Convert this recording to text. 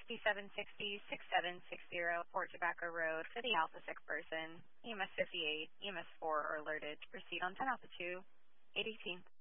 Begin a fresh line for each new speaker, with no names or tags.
5760-6760 Port Tobacco Road for the Alpha 6 person. EMS 58, EMS 4 are alerted to proceed on 10 Alpha 2, 818.